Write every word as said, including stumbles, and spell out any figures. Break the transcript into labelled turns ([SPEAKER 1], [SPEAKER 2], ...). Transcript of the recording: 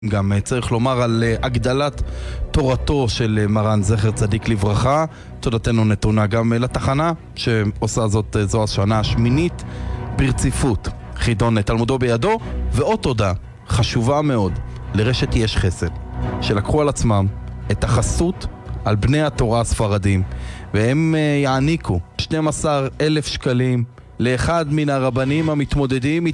[SPEAKER 1] גם צריך לומר על הגדלת תורתו של מרן זכר צדיק לברכה. תודתנו נתונה גם לתחנה שעושה זאת זו השנה השמינית ברציפות. חידון תלמודו בידו, ועוד תודה חשובה מאוד לרשת יש חסד שלקחו על עצמם את החסות על בני התורה הספרדים, והם יעניקו שנים עשר אלף שקלים לאחד מן הרבנים המתמודדים